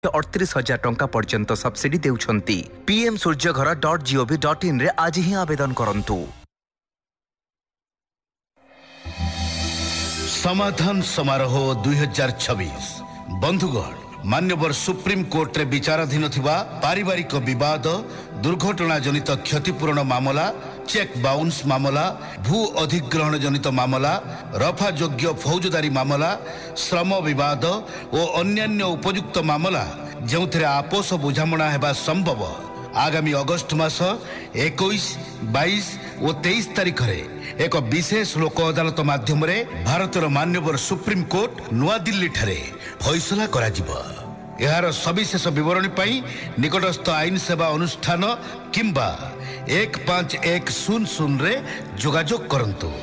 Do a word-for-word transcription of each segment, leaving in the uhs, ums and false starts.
अड़तीस हजार टंका पर्यंत subsidy देउछंती। PM Surya Ghar dot gov dot in रे आज ही आवेदन करंतु। समाधान समारोह दुई हजार छब्बीस बंधुगण मान्यवर सुप्रीम कोर्ट रे विचाराधीन थिबा पारिवारिक विवाद दुर्घटना जनित क्षतिपूरण मामला चेक बाउंस मामला भू अधिग्रहण जनित मामला रफा योग्य फौजदारी मामला श्रम विवाद और अन्यान्य उपयुक्त मामला जो आपोष बुझामणा हेबा संभव आगामी अगस्ट मास इक्कीस बाईस और तेईस तारीख रे एक विशेष लोक अदालत माध्यम भारतर मान्यवर सुप्रीम कोर्ट नुआ दिल्ली ठारे फैसला करा जिवो। यार सविशेष विवरणी पाई निकटस्थ आईन सेवा अनुष्ठान किंबा एक पांच एक शून्य शून्य रे जोगाजोग करंतु।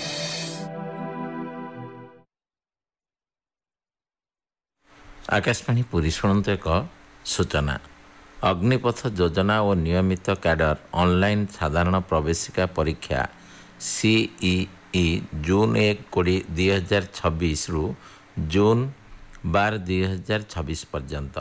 आकाशवाणी पुरी शुणु एक सूचना। अग्निपथ योजना और नियमित कैडर ऑनलाइन साधारण प्रवेशिका परीक्षा सीईई जून एक कोड़ी दुई हजार छब्बीस रु जून बार दुई हजार छब्बीस पर्यंत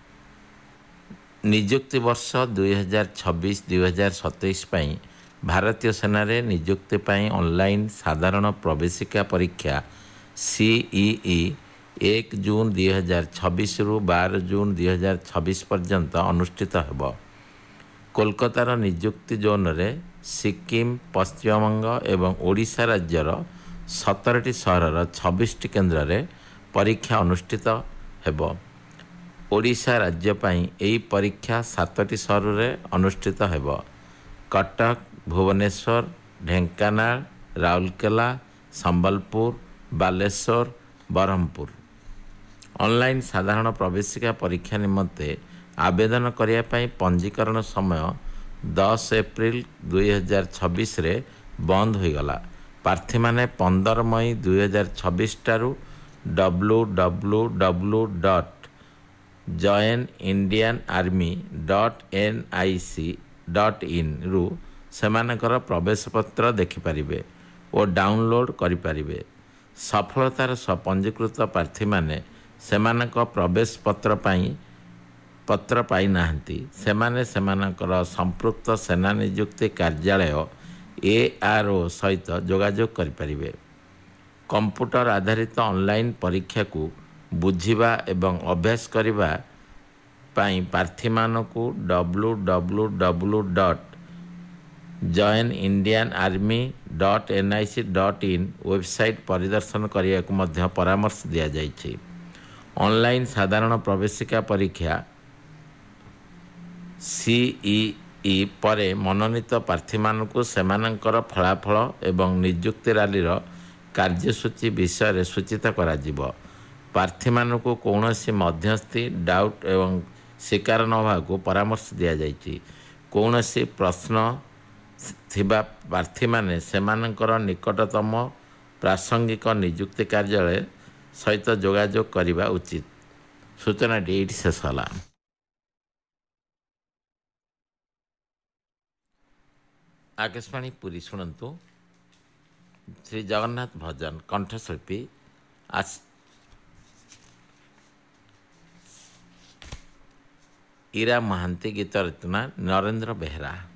नियुक्ति वर्ष दुई हजार छब्बीस दुई हजार सतैश भारतीय सेना रे नियुक्ति पाई ऑनलाइन साधारण प्रवेशिका परीक्षा सीईई एक जून दुई हजार छब्बीस रु बार जून दुई हजार छब्बीस पर्यंत अनुष्ठित हेब। कोलकातार नियुक्ति जोन रे सिक्किम पश्चिमबंग एवं ओडिशा राज्यर सतरटी सहरर छब्बीस केन्द्र रे परीक्षा अनुष्ठित हेब। ओडिशा राज्य पाई एई परीक्षा सातटी सहर रे अनुष्ठित हेब। कटक भुवनेश्वर ढेंकानाल राउरकेला संबलपुर बालेश्वर बरहमपुर। ऑनलाइन साधारण प्रवेशिका परीक्षा निमंते आवेदन करिया पई पंजीकरण समय दस अप्रैल दुई हजार छब्बीस रे बंद हो गला। प्रार्थी माने पंद्रह मई दुई हजार छब्बीस टारू W W W dot join Indian army dot N I C dot in रु सेमानकर प्रवेश पत्र देखिपारिबे और डाउनलोड करिपारिबे। सफलतार पंजीकृत प्रार्थी माने सेमानक प्रवेश पत्र पाई पत्र पाई नाहंती सेमाने सेमानकर संपृक्त सेना नियुक्ति कार्यालय एआरओ सहित जोगाजोग करिपारिबे। कंप्यूटर आधारित ऑनलाइन परीक्षा को बुझिबा एवं अभ्यास करिबा पाई प्रार्थी मानकु W W W dot join Indian army dot N I C dot in website परिदर्शन करिया को मध्य परामर्श दिया जाइछि। ऑनलाइन साधारण प्रवेशिका परीक्षा सीईई परे मनोनीत प्रार्थी मानकु सेमानकर फलाफल एवं नियुक्ति रैलीर कार्यसूची विषय सूचित करा जिवो। प्रार्थी मानकु कौनसी मध्यस्थी डाउट एवं शिकार न होगाकू परामर्श दिया जाइछि। कौनसी प्रश्न थिबा प्रार्थी माने सेमानकर निकटतम प्रासंगिक नियुक्ति कार्यालय सहित जोगाजोग करिबा उचित। सूचना डेट शेष होला। आकाशवाणी पुरी शुणु श्री जगन्नाथ भजन कंठशिल्पी आस ईरा महांती गीत रचना नरेंद्र बेहरा।